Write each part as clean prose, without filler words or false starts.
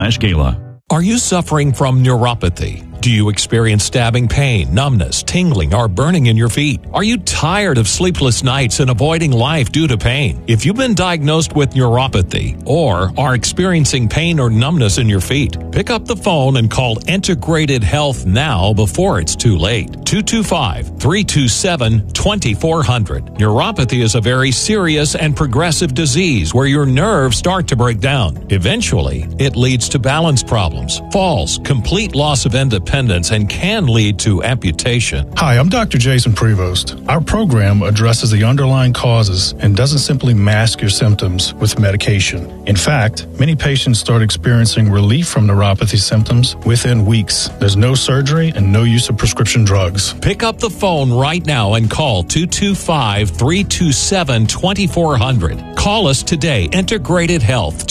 Gala. Are you suffering from neuropathy? Do you experience stabbing pain, numbness, tingling, or burning in your feet? Are you tired of sleepless nights and avoiding life due to pain? If you've been diagnosed with neuropathy or are experiencing pain or numbness in your feet, pick up the phone and call Integrated Health now before it's too late. 225-327-2400. Neuropathy is a very serious and progressive disease where your nerves start to break down. Eventually, it leads to balance problems, falls, complete loss of independence, and can lead to amputation. Hi, I'm Dr. Jason Prevost. Our program addresses the underlying causes and doesn't simply mask your symptoms with medication. In fact, many patients start experiencing relief from neuropathy symptoms within weeks. There's no surgery and no use of prescription drugs. Pick up the phone right now and call 225-327-2400. Call us today. Integrated Health,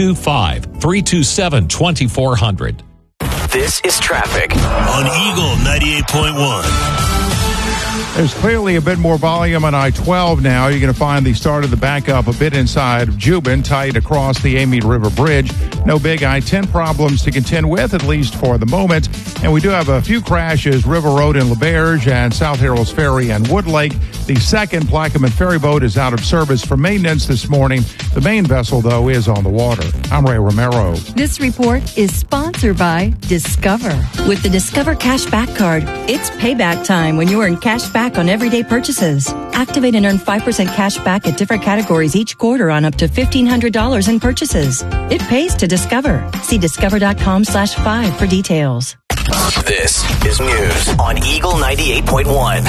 225-327-2400. This is traffic on Eagle 98.1. There's clearly a bit more volume on I-12 now. You're going to find the start of the backup a bit inside of Jubin, tight across the Amite River Bridge. No big I-10 problems to contend with, at least for the moment. And we do have a few crashes, River Road in LaBerge and South Harrells Ferry and Woodlake. The second Plaquemine ferry boat is out of service for maintenance this morning. The main vessel, though, is on the water. I'm Ray Romero. This report is sponsored by Discover. With the Discover Cashback Card, it's payback time when you earn cash back on everyday purchases. Activate and earn 5% cash back at different categories each quarter on up to $1,500 in purchases. It pays to Discover. See discover.com/5 for details. This is news on Eagle 98.1.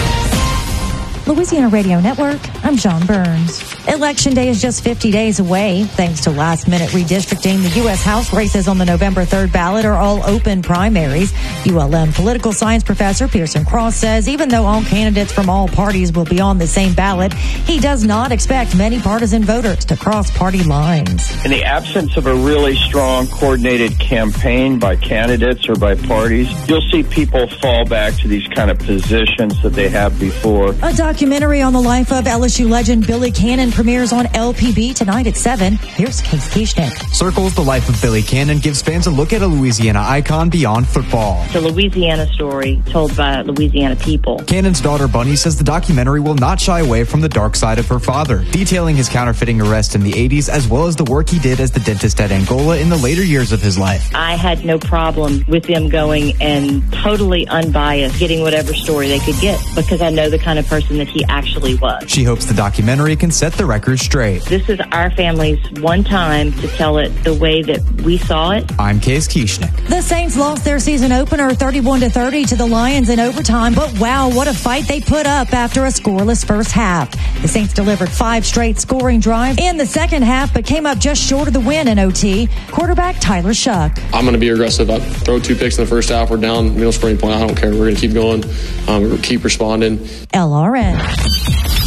Louisiana Radio Network, I'm John Burns. Election Day is just 50 days away. Thanks to last-minute redistricting, the U.S. House races on the November 3rd ballot are all open primaries. ULM political science professor Pearson Cross says even though all candidates from all parties will be on the same ballot, he does not expect many partisan voters to cross party lines. In the absence of a really strong, coordinated campaign by candidates or by parties, you'll see people fall back to these kind of positions that they have before. A documentary on the life of LSU legend Billy Cannon premieres on LPB tonight at 7. Here's Case Kieschnick. Circles the life of Billy Cannon gives fans a look at a Louisiana icon beyond football. It's a Louisiana story told by Louisiana people. Cannon's daughter Bunny says the documentary will not shy away from the dark side of her father, detailing his counterfeiting arrest in the 80s as well as the work he did as the dentist at Angola in the later years of his life. I had no problem with them going and totally unbiased, getting whatever story they could get because I know the kind of person that he actually was. She hopes the documentary can set the record straight. This is our family's one time to tell it the way that we saw it. I'm Case Kieschnick. The Saints lost their season opener 31-30 to the Lions in overtime, but wow, what a fight they put up after a scoreless first half. The Saints delivered 5 straight scoring drives in the second half, but came up just short of the win in OT. Quarterback Tyler Shuck. I'm going to be aggressive. I throw 2 picks in the first half. We're down middle scoring point. I don't care. We're going to keep going. We're going to keep responding. LRN.